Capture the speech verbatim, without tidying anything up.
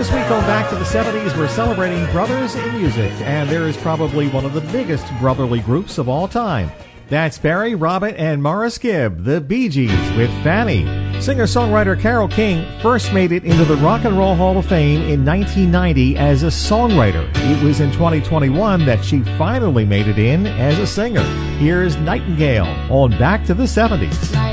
This week on Back to the seventies, we're celebrating brothers in music, and there is probably one of the biggest brotherly groups of all time. That's Barry, Robert, and Morris Gibb, the Bee Gees, with Fanny. Singer-songwriter Carole King first made it into the Rock and Roll Hall of Fame in nineteen ninety as a songwriter. It was in twenty twenty-one that she finally made it in as a singer. Here's Nightingale on Back to the seventies.